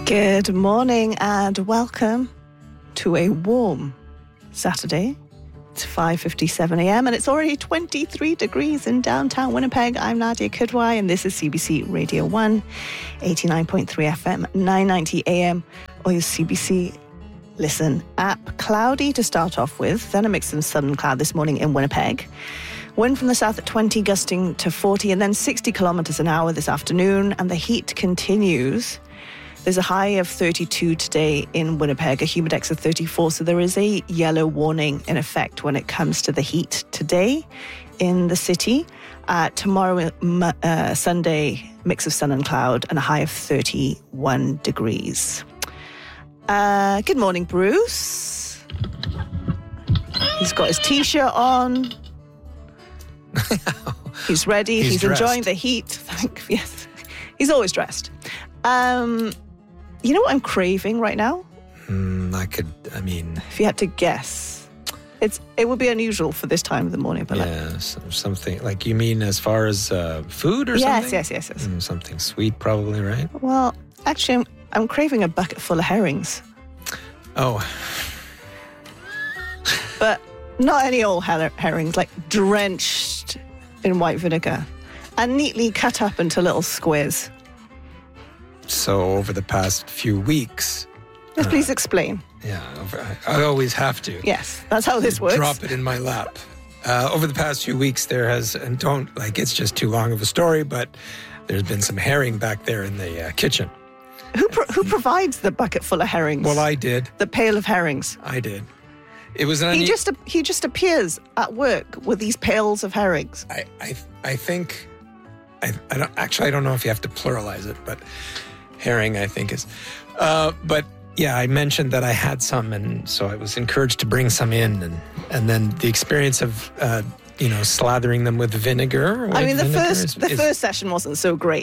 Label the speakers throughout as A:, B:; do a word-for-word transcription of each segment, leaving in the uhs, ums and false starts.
A: Good morning and welcome to a warm Saturday. It's five fifty-seven a.m. and it's already twenty-three degrees in downtown Winnipeg. I'm Nadia Kudwai and this is C B C Radio one, eighty-nine point three F M, nine ninety A M, or your C B C Listen app. Cloudy to start off with, then a mix of sun and cloud this morning in Winnipeg. Wind from the south at twenty, gusting to forty, and then sixty kilometres an hour this afternoon, and the heat continues. There's a high of thirty-two today in Winnipeg, a humidex of thirty-four, so there is a yellow warning in effect when it comes to the heat today in the city. Uh, tomorrow, uh, Sunday, mix of sun and cloud, and a high of thirty-one degrees. Uh, good morning, Bruce. He's got his T-shirt on. He's ready.
B: He's,
A: He's enjoying the heat. Thank yes. He's always dressed. Um, you know what I'm craving right now?
B: Mm, I could, I mean...
A: If you had to guess. It's It would be unusual for this time of the morning. But
B: yeah,
A: like,
B: so, something, like you mean as far as uh, food or
A: yes,
B: something?
A: Yes, yes, yes,
B: mm, something sweet probably, right?
A: Well, actually, I'm, I'm craving a bucket full of herrings.
B: Oh.
A: But not any old her- herrings, like drenched in white vinegar and neatly cut up into little squares.
B: So over the past few weeks...
A: Yes,
B: uh,
A: please explain.
B: Yeah, over, I, I always have to.
A: Yes, that's how this works.
B: Drop it in my lap. Uh, over the past few weeks, there has, and don't, like, it's just too long of a story, but there's been some herring back there in the uh, kitchen.
A: Who pro- who provides the bucket full of herrings?
B: Well, I did.
A: The pail of herrings.
B: I did. It was an
A: He
B: unu-
A: just he just appears at work with these pails of herrings.
B: I, I, I think, I, I don't, actually, I don't know if you have to pluralize it, but herring, I think is, uh, but yeah, I mentioned that I had some, and so I was encouraged to bring some in, and, and then the experience of, uh, you know, slathering them with vinegar.
A: I mean, the
B: vinegar
A: first
B: is,
A: the
B: is,
A: first session wasn't so great.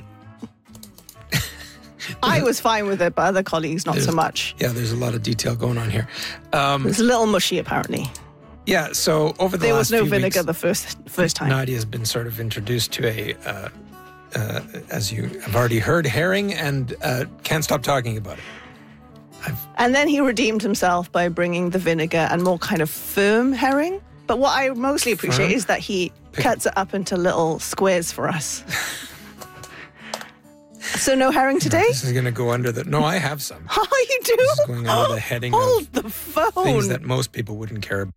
A: I was fine with it, but other colleagues not so much.
B: Yeah, there's a lot of detail going on here. Um,
A: It's a little mushy, apparently.
B: yeah, so over the
A: There
B: last
A: was no
B: few
A: vinegar
B: weeks,
A: the first first time.
B: Nadia has been sort of introduced to a, uh, uh, as you have already heard, herring, and uh, can't stop talking about it. I've,
A: And then he redeemed himself by bringing the vinegar and more kind of firm herring. But what I mostly appreciate
B: Firm?
A: is that he
B: Pick-
A: cuts it up into little squares for us. So no herring today?
B: This is going to go under the... No, I have some.
A: Oh, you do?
B: This is going under the heading
A: Hold
B: of
A: the phone.
B: things that most people wouldn't care about.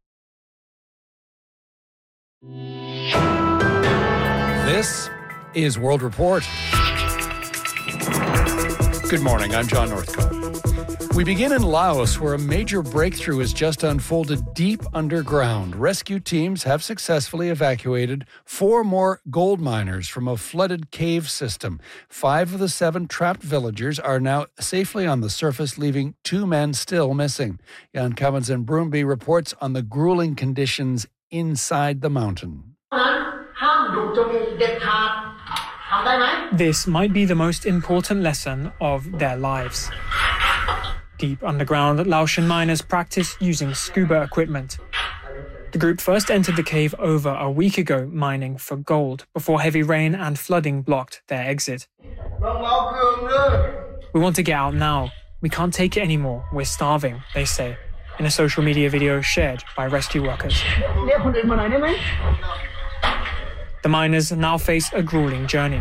C: This is World Report. Good morning, I'm John Northcott. We begin in Laos, where a major breakthrough has just unfolded deep underground. Rescue teams have successfully evacuated four more gold miners from a flooded cave system. Five of the seven trapped villagers are now safely on the surface, leaving two men still missing. Jan Kavanzen Brumby reports on the grueling conditions inside the mountain.
D: This might be the most important lesson of their lives. Deep underground, Laotian miners practice using scuba equipment. The group first entered the cave over a week ago, mining for gold, before heavy rain and flooding blocked their exit. We want to get out now. We can't take it anymore. We're starving, they say, in a social media video shared by rescue workers. The miners now face a grueling journey.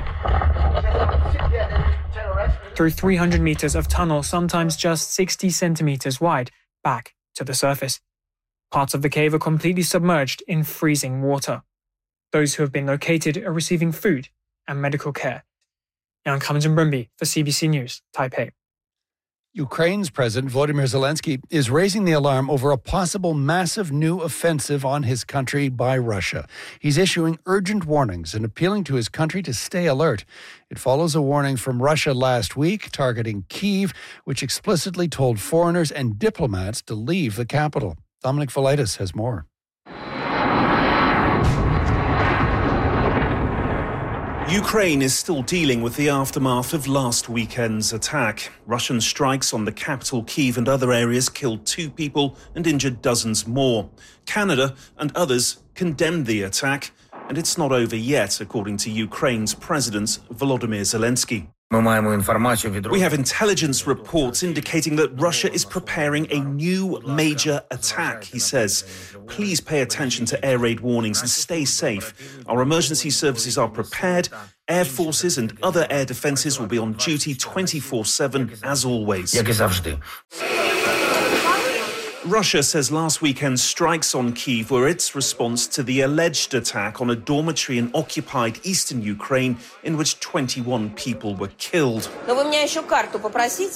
D: Through three hundred meters of tunnel, sometimes just sixty centimeters wide, back to the surface. Parts of the cave are completely submerged in freezing water. Those who have been located are receiving food and medical care. Jan Kavanzen Brumby for C B C News, Taipei.
C: Ukraine's President Volodymyr Zelensky is raising the alarm over a possible massive new offensive on his country by Russia. He's issuing urgent warnings and appealing to his country to stay alert. It follows a warning from Russia last week targeting Kyiv, which explicitly told foreigners and diplomats to leave the capital. Dominic Velitis has more.
E: Ukraine is still dealing with the aftermath of last weekend's attack. Russian strikes on the capital Kyiv and other areas killed two people and injured dozens more. Canada and others condemned the attack, and it's not over yet, according to Ukraine's President Volodymyr Zelensky. We have intelligence reports indicating that Russia is preparing a new major attack, he says. Please pay attention to air raid warnings and stay safe. Our emergency services are prepared. Air forces and other air defences will be on duty twenty-four seven, as always. Russia says last weekend's strikes on Kyiv were its response to the alleged attack on a dormitory in occupied eastern Ukraine in which twenty-one people were killed.